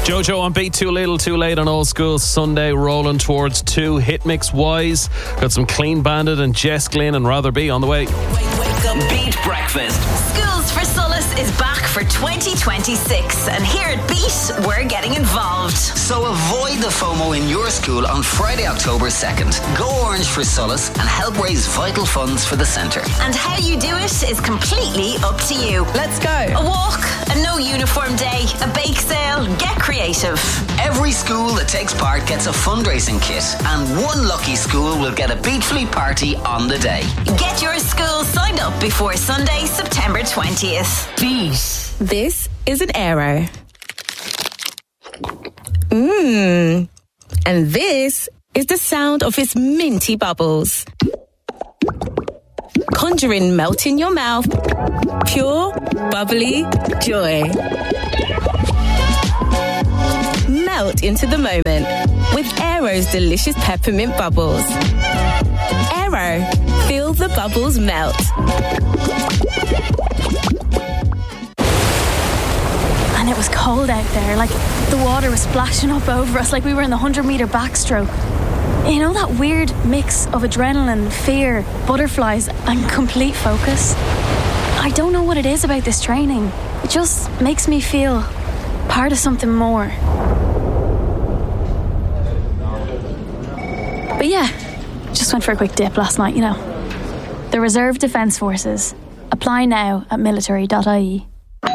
Jojo on Beat, Too Little Too Late on Old School Sunday, rolling towards 2 hit mix wise. Got some Clean Bandit and Jess Glynn and Rather Be on the way. Wake up. Beat Breakfast. Schools for Solace is back for 2026, and here at Beat, we're getting involved. So avoid the FOMO in your school on Friday, October 2nd. Go Orange for Solace and help raise vital funds for the centre. And how you do it is completely up to you. Let's go. A walk, a no uniform day, a bake sale. Get creative. Every school that takes part gets a fundraising kit, and one lucky school will get a Beat Fleet party on the day. Get your school signed up before Sunday, September 20th. Beat. This is an Aero. And this is the sound of its minty bubbles. Conjuring melt in your mouth. Pure, bubbly joy. Melt into the moment with Aero's delicious peppermint bubbles. Aero, feel the bubbles melt. And it was cold out there, like the water was splashing up over us like we were in the 100-metre backstroke. You know, that weird mix of adrenaline, fear, butterflies and complete focus? I don't know what it is about this training. It just makes me feel part of something more. But yeah, just went for a quick dip last night, you know. The Reserve Defence Forces. Apply now at military.ie.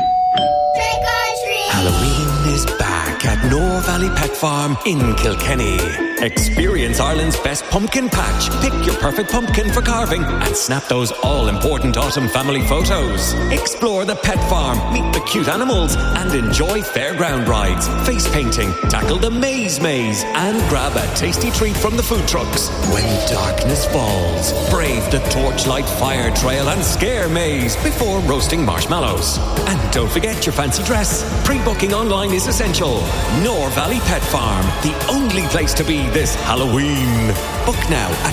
Halloween is back at Nor Valley Pet Farm in Kilkenny. Experience Ireland's best pumpkin patch. Pick your perfect pumpkin for carving and snap those all-important autumn family photos. Explore the pet farm, meet the cute animals and enjoy fairground rides, face painting, tackle the maze and grab a tasty treat from the food trucks. When darkness falls, brave the torchlight fire trail and scare maze before roasting marshmallows. And don't forget your fancy dress. Pre-booking online is essential. Nor Valley Pet Farm, the only place to be this Halloween. Book now at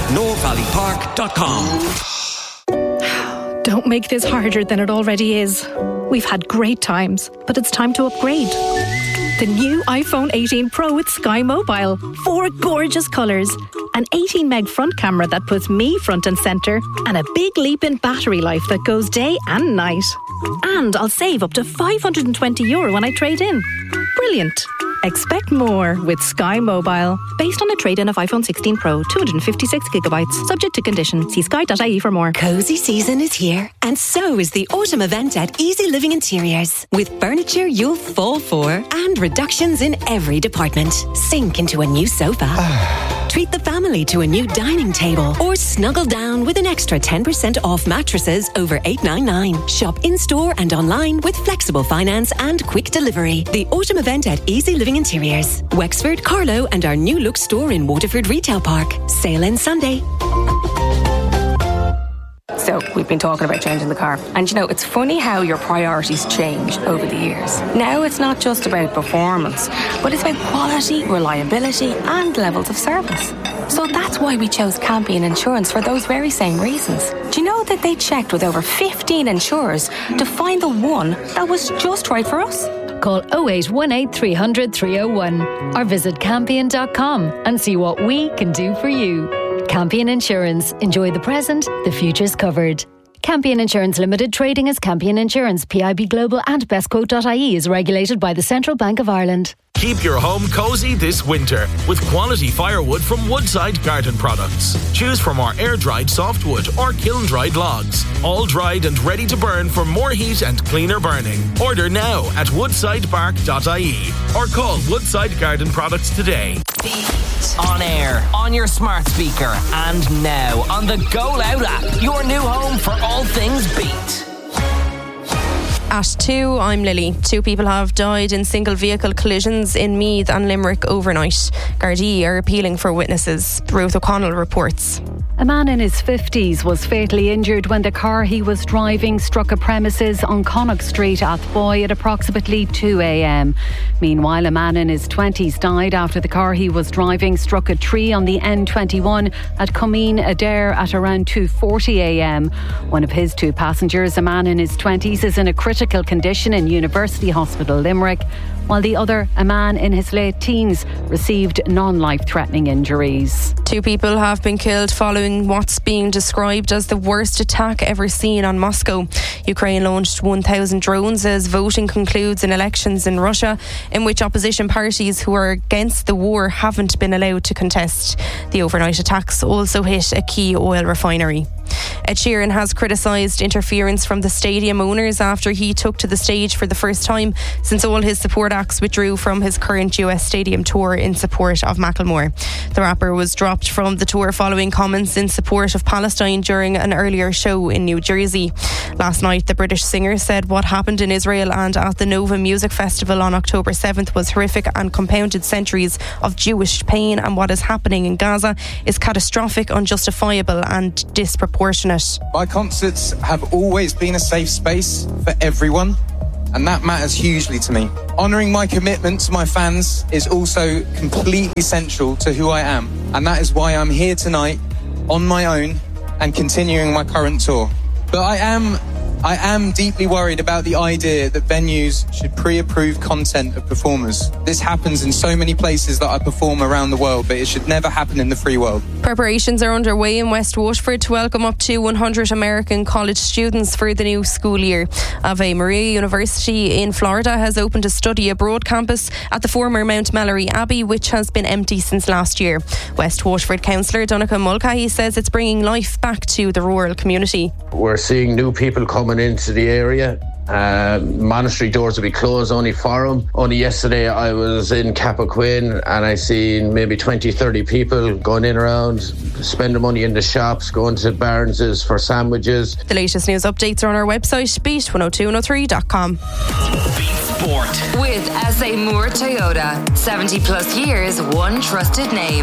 norvalleypark.com. Don't make this harder than it already is. We've had great times, but it's time to upgrade. The new iPhone 18 Pro with Sky Mobile. 4 gorgeous colours. An 18 meg front camera that puts me front and centre. And a big leap in battery life that goes day and night. And I'll save up to €520 when I trade in. Brilliant. Expect more with Sky Mobile. Based on a trade-in of iPhone 16 Pro, 256GB. Subject to condition. See sky.ie for more. Cozy season is here, and so is the autumn event at Easy Living Interiors. With furniture you'll fall for and reductions in every department. Sink into a new sofa. Treat the family to a new dining table or snuggle down with an extra 10% off mattresses over $899. Shop in-store and online with flexible finance and quick delivery. The autumn event at Easy Living Interiors. Wexford, Carlow and our new look store in Waterford Retail Park. Sale ends Sunday. So we've been talking about changing the car. And you know, it's funny how your priorities change over the years. Now it's not just about performance, but it's about quality, reliability and levels of service. So that's why we chose Campion Insurance for those very same reasons. Do you know that they checked with over 15 insurers to find the one that was just right for us? Call 0818 300 301 or visit Campion.com and see what we can do for you. Campion Insurance. Enjoy the present, the future's covered. Campion Insurance Limited, trading as Campion Insurance, PIB Global and bestquote.ie is regulated by the Central Bank of Ireland. Keep your home cosy this winter with quality firewood from Woodside Garden Products. Choose from our air-dried softwood or kiln-dried logs, all dried and ready to burn for more heat and cleaner burning. Order now at woodsidepark.ie or call Woodside Garden Products today. On air, on your smart speaker, and now on the Go Loud app, your new home for all things Beat. At 2, I'm Lily. 2 people have died in single vehicle collisions in Meath and Limerick overnight. Gardaí are appealing for witnesses. Ruth O'Connell reports. A man in his 50s was fatally injured when the car he was driving struck a premises on Connacht Street, Athboy, at approximately 2 a.m. Meanwhile, a man in his 20s died after the car he was driving struck a tree on the N21 at Comeen Adair at around 2:40 a.m. One of his 2 passengers, a man in his 20s, is in a critical critical condition in University Hospital Limerick, while the other, a man in his late teens, received non-life-threatening injuries. 2 people have been killed following what's being described as the worst attack ever seen on Moscow. Ukraine launched 1,000 drones as voting concludes in elections in Russia, in which opposition parties who are against the war haven't been allowed to contest. The overnight attacks also hit a key oil refinery. Ed Sheeran has criticised interference from the stadium owners after he took to the stage for the first time since all his support acts withdrew from his current US stadium tour in support of Macklemore. The rapper was dropped from the tour following comments in support of Palestine during an earlier show in New Jersey. Last night, the British singer said what happened in Israel and at the Nova Music Festival on October 7th was horrific and compounded centuries of Jewish pain, and what is happening in Gaza is catastrophic, unjustifiable and disproportionate. My concerts have always been a safe space for everyone, and that matters hugely to me. Honouring my commitment to my fans is also completely central to who I am, and that is why I'm here tonight on my own and continuing my current tour. But I am deeply worried about the idea that venues should pre-approve content of performers. This happens in so many places that I perform around the world, but it should never happen in the free world. Preparations are underway in West Waterford to welcome up to 100 American college students for the new school year. Ave Maria University in Florida has opened a study abroad campus at the former Mount Mallory Abbey, which has been empty since last year. West Waterford councillor Donncha Mulcahy says it's bringing life back to the rural community. We're seeing new people coming into the area. Monastery doors will be closed only for them. Only yesterday I was in Cappoquin and I seen maybe 20-30 people going in around, spending money in the shops, going to Barnes's for sandwiches. The latest news updates are on our website, beat102103.com. Beat Sport with SA Moore Toyota. 70 plus years, one trusted name.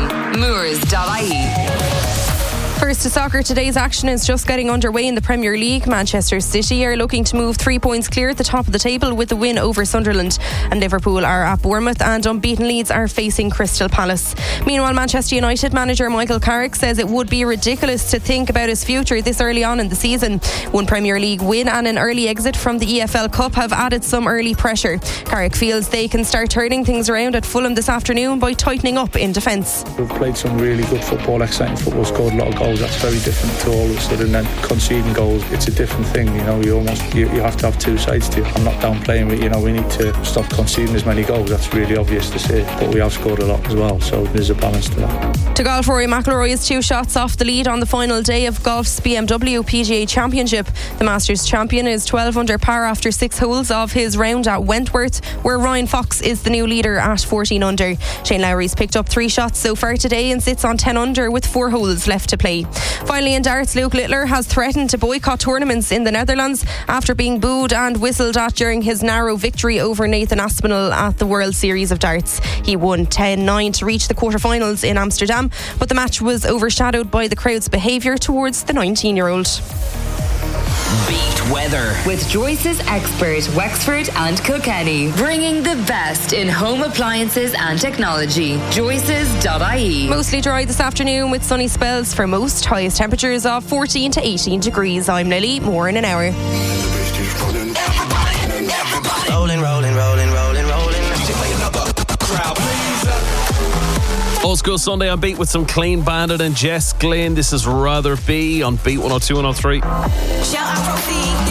Moores.ie. First to soccer, today's action is just getting underway in the Premier League. Manchester City are looking to move 3 points clear at the top of the table with a win over Sunderland, and Liverpool are at Bournemouth, and unbeaten Leeds are facing Crystal Palace. Meanwhile, Manchester United manager Michael Carrick says it would be ridiculous to think about his future this early on in the season. One Premier League win and an early exit from the EFL Cup have added some early pressure. Carrick feels they can start turning things around at Fulham this afternoon by tightening up in defence. We've played some really good football, exciting football, scored a lot of goals. That's very different to all of a sudden then conceding goals. It's a different thing, you know. You have to have two sides to it. I'm not downplaying it, you know. We need to stop conceding as many goals. That's really obvious to say, but we have scored a lot as well, so there's a balance to that. To golf, Rory McIlroy is 2 shots off the lead on the final day of golf's BMW PGA Championship. The Masters champion is 12 under par after 6 holes of his round at Wentworth, where Ryan Fox is the new leader at 14 under. Shane Lowry's picked up 3 shots so far today and sits on 10 under with 4 holes left to play. Finally in darts, Luke Littler has threatened to boycott tournaments in the Netherlands after being booed and whistled at during his narrow victory over Nathan Aspinall at the World Series of Darts. He won 10-9 to reach the quarterfinals in Amsterdam, but the match was overshadowed by the crowd's behaviour towards the 19-year-old. Beat weather with Joyce's expert Wexford and Kilkenny, bringing the best in home appliances and technology. Joyce's.ie. Mostly dry this afternoon with sunny spells for most. Highest temperatures of 14 to 18 degrees. I'm Lily. More in an hour. Rolling, rolling, rolling, rolling, rolling. Old School Sunday on Beat with some Clean Bandit and Jess Glynn. This is Rather Be on Beat 102 103. Shout out Profi.